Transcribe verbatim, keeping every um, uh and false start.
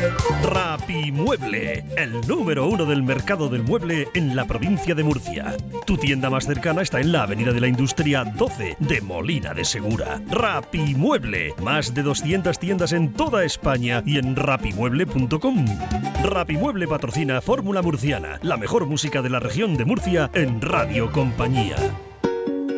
Rapimueble, el número uno del mercado del mueble en la provincia de Murcia. Tu tienda más cercana está en la Avenida de la Industria doce de Molina de Segura. Rapimueble, más de doscientas tiendas en toda España y en rapimueble punto com. Rapimueble patrocina Fórmula Murciana, la mejor música de la región de Murcia en Radio Compañía.